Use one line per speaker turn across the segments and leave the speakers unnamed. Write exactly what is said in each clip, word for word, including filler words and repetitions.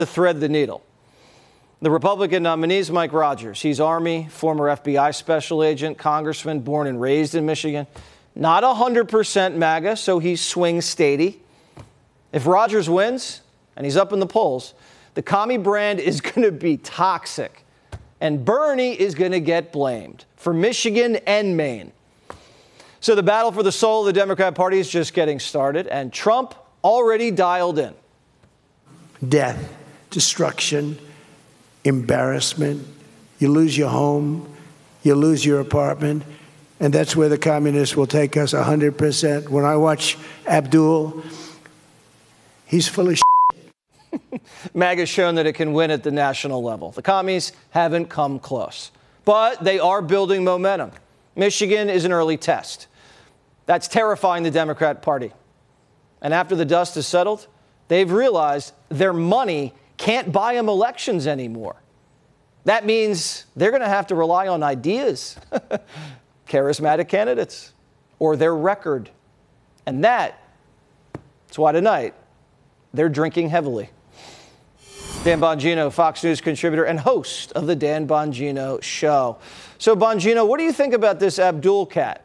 to thread the needle. The Republican nominee is Mike Rogers. He's Army, former F B I special agent, congressman, born and raised in Michigan. Not one hundred percent MAGA, so he's swing statey. If Rogers wins, and he's up in the polls, the commie brand is going to be toxic. And Bernie is going to get blamed for Michigan and Maine. So the battle for the soul of the Democrat Party is just getting started, and Trump already dialed in.
Death, destruction, embarrassment. You lose your home, you lose your apartment, and that's where the communists will take us one hundred percent. When I watch Abdul, he's full of shit.
MAGA's shown that it can win at the national level. The commies haven't come close, but they are building momentum. Michigan is an early test. That's terrifying the Democrat Party. And after the dust is settled, they've realized their money can't buy them elections anymore. That means they're going to have to rely on ideas, charismatic candidates, or their record. And that, that's why tonight they're drinking heavily. Dan Bongino, Fox News contributor and host of the Dan Bongino Show. So, Bongino, what do you think about this Abdul cat?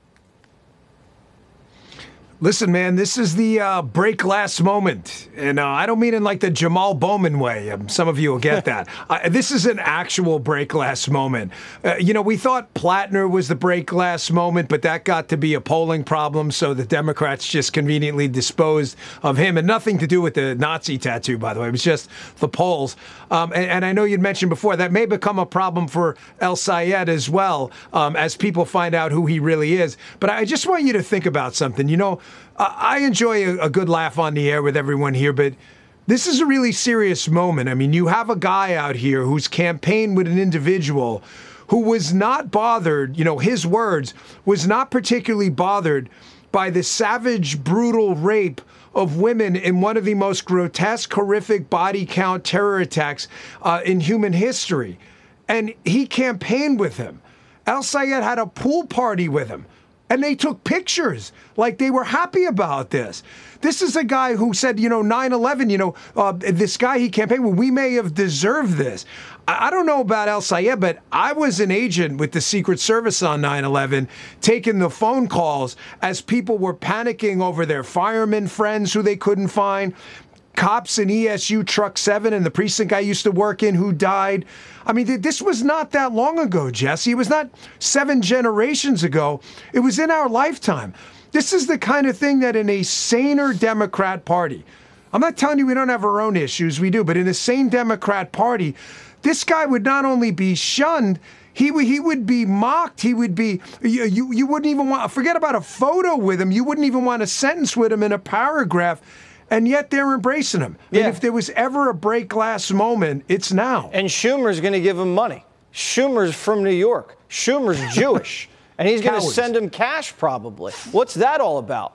Listen, man, this is the uh, break glass moment. And uh, I don't mean in like the Jamal Bowman way. Um, some of you will get that. uh, this is an actual break glass moment. Uh, you know, we thought Plattner was the break glass moment, but that got to be a polling problem. So the Democrats just conveniently disposed of him. And nothing to do with the Nazi tattoo, by the way. It was just the polls. Um, and, and I know you'd mentioned before that may become a problem for El Sayed as well, um, as people find out who he really is. But I just want you to think about something. You know, I enjoy a good laugh on the air with everyone here, but this is a really serious moment. I mean, you have a guy out here who's campaigned with an individual who was not bothered, you know, his words, was not particularly bothered by the savage, brutal rape of women in one of the most grotesque, horrific body count terror attacks uh, in human history. And he campaigned with him. El Sayed had a pool party with him. And they took pictures like they were happy about this. This is a guy who said, you know, nine eleven, you know, uh, this guy he campaigned with, we may have deserved this. I, I don't know about El Sayed, but I was an agent with the Secret Service on nine eleven, taking the phone calls as people were panicking over their firemen friends who they couldn't find, cops in E S U Truck seven and the precinct I used to work in who died. I mean, this was not that long ago, Jesse. It was not seven generations ago. It was in our lifetime. This is the kind of thing that in a saner Democrat Party, I'm not telling you we don't have our own issues, we do, but in a sane Democrat Party, this guy would not only be shunned, He, he would be mocked. He would be, you, you, you wouldn't even want, forget about a photo with him. You wouldn't even want a sentence with him in a paragraph. And yet they're embracing him. Yeah. And if there was ever a break glass moment, it's now.
And Schumer's going to give him money. Schumer's from New York. Schumer's Jewish. And he's going to send him cash probably. What's that all about?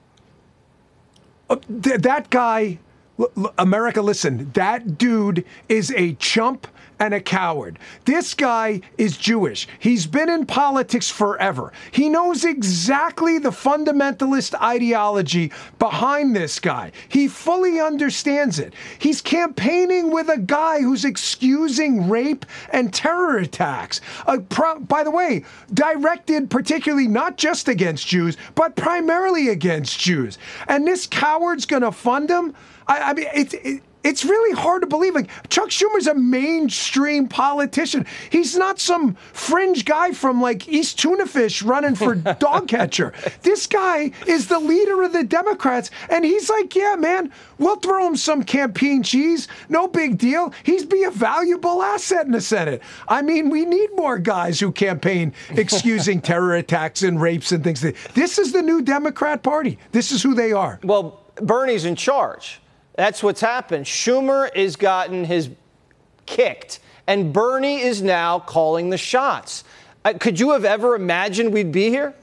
Uh, th- that guy, l- l- America, listen, that dude is a chump and a coward. This guy is Jewish. He's been in politics forever. He knows exactly the fundamentalist ideology behind this guy. He fully understands it. He's campaigning with a guy who's excusing rape and terror attacks. Uh, pro- by the way, directed particularly not just against Jews, but primarily against Jews. And this coward's going to fund him? I, I mean, it's... It, It's really hard to believe. Like, Chuck Schumer's a mainstream politician. He's not some fringe guy from, like, East Tunafish running for dog catcher. This guy is the leader of the Democrats, and he's like, yeah, man, we'll throw him some campaign cheese. No big deal. He's be a valuable asset in the Senate. I mean, we need more guys who campaign excusing terror attacks and rapes and things. This is the new Democrat Party. This is who they are.
Well, Bernie's in charge. That's what's happened. Schumer has gotten his kicked, and Bernie is now calling the shots. Uh, could you have ever imagined we'd be here?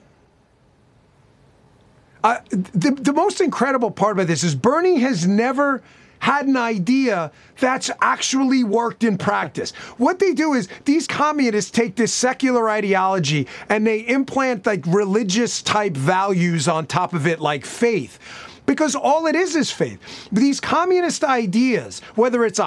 Uh, the, the most incredible part about this is Bernie has never had an idea that's actually worked in practice. What they do is these communists take this secular ideology and they implant like religious type values on top of it, like faith. because all it is is faith. These communist ideas, whether it's a